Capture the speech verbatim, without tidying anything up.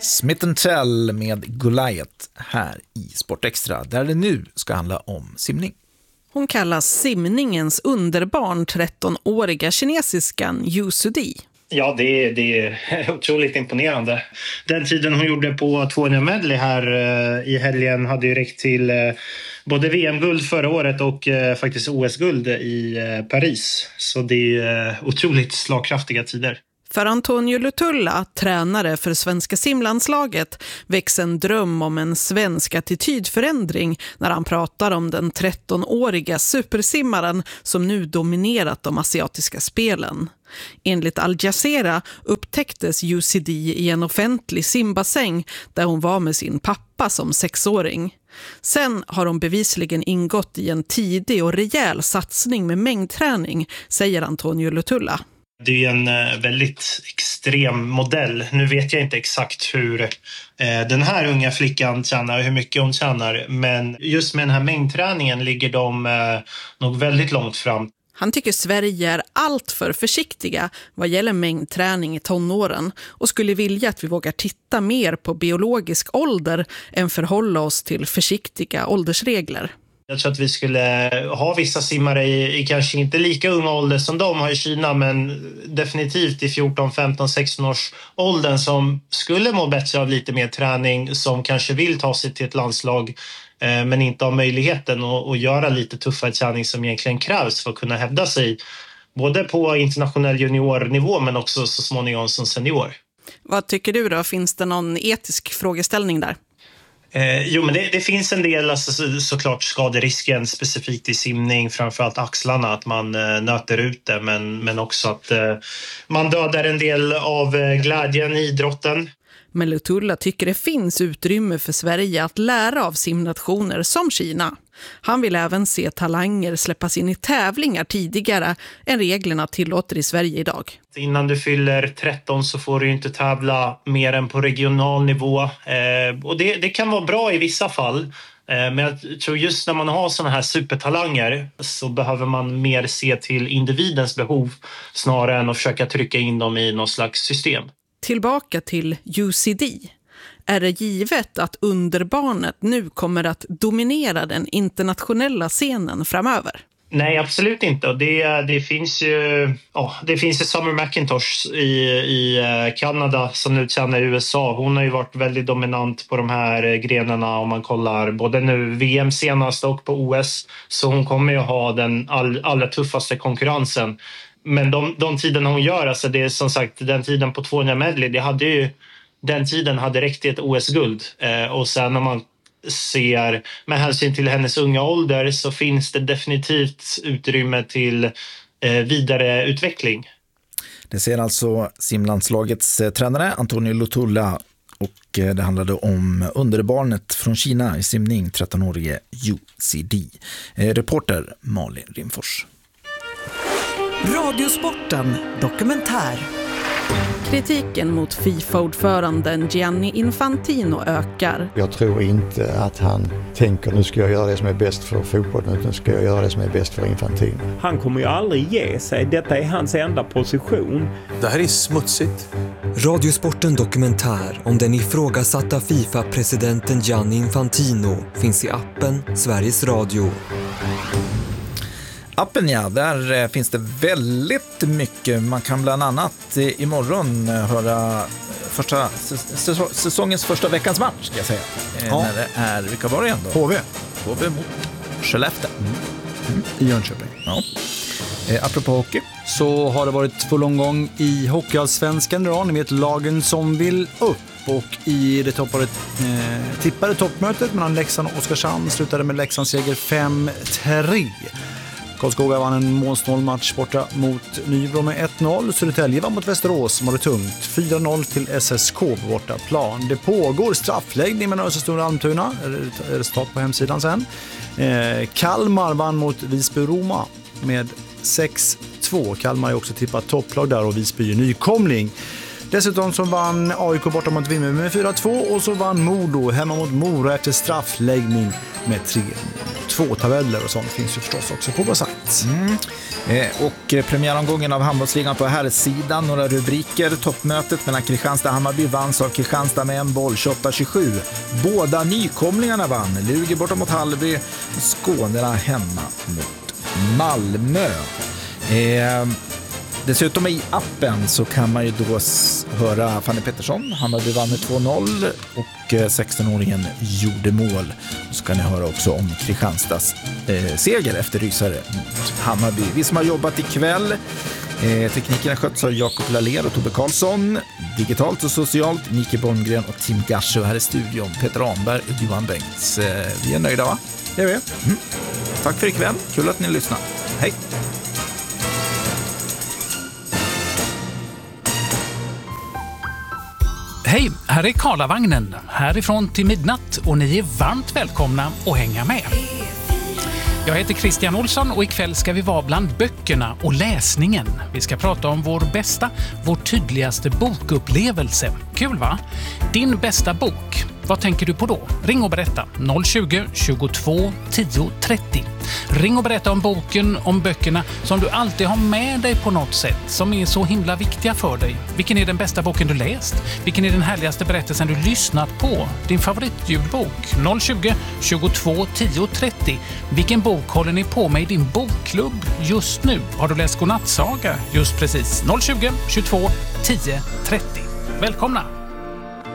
Smith and Tell med Goliath här i Sportextra, där det nu ska handla om simning. Hon kallas simningens underbarn, trettonåriga kinesiskan Yu Sudi. Ja, det är, det är otroligt imponerande. Den tiden hon gjorde på tvåhundra medley här i helgen hade ju räckt till både V M-guld förra året och faktiskt O S-guld i Paris. Så det är otroligt slagkraftiga tider. För Antonio Lutulla, tränare för svenska simlandslaget, väcks en dröm om en svensk attitydförändring när han pratar om den trettonåriga supersimmaren som nu dominerat de asiatiska spelen. Enligt Al Jazeera upptäcktes Yu Sudi i en offentlig simbassäng där hon var med sin pappa som sexåring. Sen har hon bevisligen ingått i en tidig och rejäl satsning med mängdträning, säger Antonio Lutulla. Det är en väldigt extrem modell. Nu vet jag inte exakt hur eh, den här unga flickan tjänar och hur mycket hon tjänar. Men just med den här mängdträningen ligger de eh, nog väldigt långt fram. Han tycker Sverige är allt för försiktiga vad gäller mängdträning i tonåren och skulle vilja att vi vågar titta mer på biologisk ålder än förhålla oss till försiktiga åldersregler. Jag tror att vi skulle ha vissa simmare i, i kanske inte lika unga ålder som de har i Kina, men definitivt i fjorton, femton, sexton års åldern som skulle må bättre av lite mer träning, som kanske vill ta sig till ett landslag eh, men inte har möjligheten att, att göra lite tuffare träning som egentligen krävs för att kunna hävda sig både på internationell juniornivå men också så småningom som senior. Vad tycker du då? Finns det någon etisk frågeställning där? Eh, jo, men det, det finns en del, alltså, så, såklart skaderisken specifikt i simning, framförallt axlarna, att man eh, nöter ut det, men, men också att eh, man dödar en del av eh, glädjen i idrotten. Men Lutulla tycker det finns utrymme för Sverige att lära av simnationer som Kina. Han vill även se talanger släppas in i tävlingar tidigare än reglerna tillåter i Sverige idag. Innan du fyller tretton så får du inte tävla mer än på regional nivå. Eh, och det, det kan vara bra i vissa fall. Eh, men jag tror just när man har såna här supertalanger så behöver man mer se till individens behov snarare än att försöka trycka in dem i något slags system. Tillbaka till Yu Sudi. Är det givet att underbarnet nu kommer att dominera den internationella scenen framöver? Nej, absolut inte. Och det, det finns ju oh, det finns ju Summer McIntosh i, i Kanada som nu tjänar i U S A. Hon har ju varit väldigt dominant på de här grenarna om man kollar både nu V M senast och på O S. Så hon kommer ju ha den all, allra tuffaste konkurrensen. Men de, de tiden hon gör, alltså det är som sagt den tiden på tvåhundra medley, det hade ju, den tiden hade räckt till ett O S-guld. Eh, och sen när man ser med hänsyn till hennes unga ålder så finns det definitivt utrymme till eh, vidare utveckling. Det ser alltså simlandslagets eh, tränare Antonio Lutulla, och eh, det handlade om underbarnet från Kina i simning, trettonårige Yu Sudi. Eh, reporter Malin Rimfors. Radiosporten dokumentär. Kritiken mot FIFA-ordföranden Gianni Infantino ökar. Jag tror inte att han tänker nu ska jag göra det som är bäst för fotbollen, utan ska jag göra det som är bäst för Infantino. Han kommer ju aldrig ge sig. Detta är hans enda position. Det här är smutsigt. Radiosporten dokumentär om den ifrågasatta FIFA-presidenten Gianni Infantino finns i appen Sveriges Radio. Appen, ja, där finns det väldigt mycket. Man kan bland annat imorgon höra första, säsongens första veckans match, ska jag säga. Ja. När det är, vilka var det igen då? H V. H V mot Skellefteå. Mm. Mm. I Jönköping. Ja. Eh, apropå hockey. Så har det varit full omgång i Hockeyallsvenskan idag. Ni vet lagen som vill upp. Och i det toppade, eh, tippade toppmötet mellan Leksand och Oskarshamn slutade med Leksands seger fem tre. Karlskoga vann en målsnålmatch borta mot Nybro med ett noll. Södertälje vann mot Västerås som var det tungt. fyra noll till S S K på borta plan. Det pågår straffläggning med Östersund och Almtuna. Resultat på hemsidan sen. Eh, Kalmar vann mot Visby-Roma med sex två. Kalmar är också tippat topplag där och Visby är nykomling. Dessutom så vann A I K borta mot Vimmerby med fyra två och så vann Modo hemma mot Mora efter straffläggning med tre noll. två tabeller och sånt finns ju förstås också på vår sajt. Mm. Eh, och eh, premiäromgången av handbollsligan på här sidan, några rubriker. Toppmötet mellan Kristianstad och Hammarby vanns av Kristianstad med en boll, tjugoåtta tjugosju. Båda nykomlingarna vann. Luger borta mot Hallby, Skånerna hemma mot Malmö. Eh, Dessutom i appen så kan man ju då höra Fanny Pettersson. Hammarby vann med två noll och sexton-åringen gjorde mål. Så kan ni höra också om Kristianstads eh, seger efter rysare mot Hammarby. Vi som har jobbat ikväll, eh, tekniken har skötts av Jakob Laller och Tobbe Karlsson. Digitalt och socialt, Nike Bondgren och Tim Garsho här i studion. Peter Ramberg och Johan Bengts. Eh, vi är nöjda, va? Det är vi. Mm. Tack för ikväll. Kul att ni lyssnar. Hej! Hej, här är Karlavagnen, härifrån till midnatt och ni är varmt välkomna att hänga med. Jag heter Christian Olsson och ikväll ska vi vara bland böckerna och läsningen. Vi ska prata om vår bästa, vår tydligaste bokupplevelse. Kul, va? Din bästa bok. Vad tänker du på då? Ring och berätta. noll tjugo, tjugotvå, tio, trettio. Ring och berätta om boken, om böckerna som du alltid har med dig på något sätt, som är så himla viktiga för dig. Vilken är den bästa boken du läst? Vilken är den härligaste berättelsen du lyssnat på? Din favoritljudbok? noll tjugo, tjugotvå, tio, trettio. Vilken bok håller ni på med i din bokklubb just nu? Har du läst godnattsaga just precis? noll tjugo, tjugotvå, tio, trettio. Välkomna!